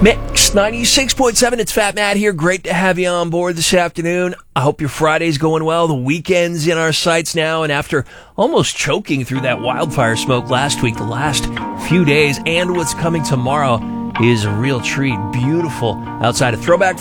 Mix 96.7, it's Fat Matt here. Great to have you on board this afternoon. I hope your Friday's going well. The weekend's in our sights now, and after almost choking through that wildfire smoke last week, the last few days, and what's coming tomorrow is a real treat. Beautiful outside. A throwback